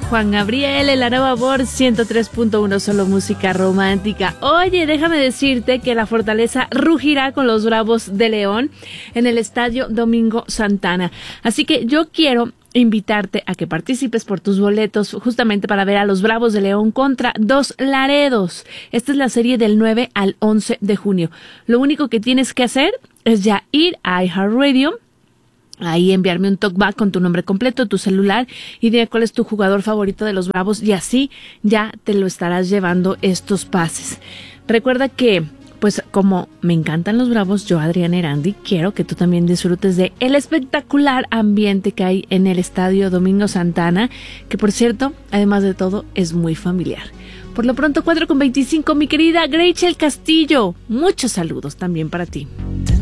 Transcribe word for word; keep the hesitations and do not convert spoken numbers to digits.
Juan Gabriel, el Arroba Bor ciento tres punto uno, solo música romántica. Oye, déjame decirte que la Fortaleza rugirá con los Bravos de León en el Estadio Domingo Santana. Así que yo quiero invitarte a que participes por tus boletos justamente para ver a los Bravos de León contra Dos Laredos. Esta es la serie del nueve al once de junio. Lo único que tienes que hacer es ya ir a iHeartRadio, ahí enviarme un talkback con tu nombre completo, tu celular y dime cuál es tu jugador favorito de los Bravos y así ya te lo estarás llevando estos pases. Recuerda que, pues como me encantan los Bravos, yo, Adriana Erandi, quiero que tú también disfrutes de el espectacular ambiente que hay en el Estadio Domingo Santana, que por cierto, además de todo, es muy familiar. Por lo pronto, cuatro con veinticinco, mi querida Greichel Castillo, muchos saludos también para ti.